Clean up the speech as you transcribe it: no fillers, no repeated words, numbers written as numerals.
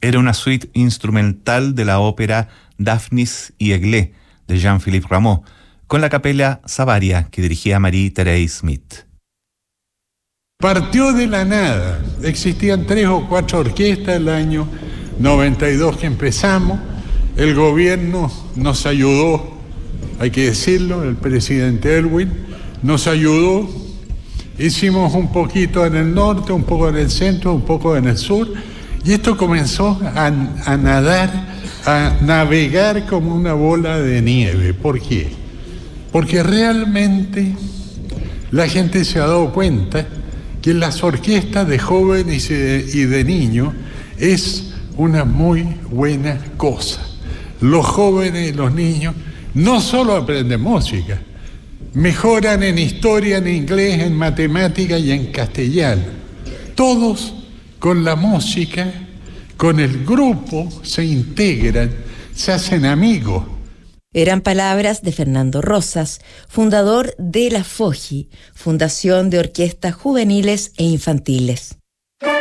Era una suite instrumental de la ópera Daphnis y Eglé de Jean-Philippe Rameau, con la capella Savaria que dirigía Marie-Thérèse Smith. Partió de la nada. Existían 3 o 4 orquestas el año 92 que empezamos. El gobierno nos ayudó, hay que decirlo, el presidente Elwin nos ayudó. Hicimos un poquito en el norte, un poco en el centro, un poco en el sur, y esto comenzó a nadar, a navegar como una bola de nieve. ¿Por qué? Porque realmente la gente se ha dado cuenta que las orquestas de jóvenes y de niños es una muy buena cosa. Los jóvenes y los niños no solo aprenden música, mejoran en historia, en inglés, en matemática y en castellano. Todos con la música, con el grupo, se integran, se hacen amigos. Eran palabras de Fernando Rosas, fundador de la FOJI, Fundación de Orquestas Juveniles e Infantiles.